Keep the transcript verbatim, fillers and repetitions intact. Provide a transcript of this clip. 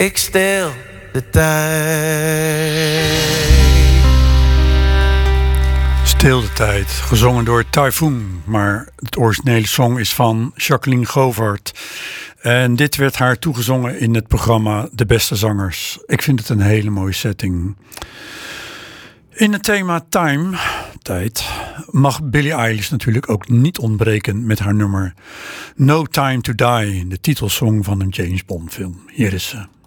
Ik stil de tijd. Stil de tijd, gezongen door Typhoon. Maar het originele song is van Jacqueline Govaert. En dit werd haar toegezongen in het programma De Beste Zangers. Ik vind het een hele mooie setting. In het thema time, tijd, mag Billie Eilish natuurlijk ook niet ontbreken met haar nummer No Time to Die, de titelsong van een James Bond film. Hier is ze.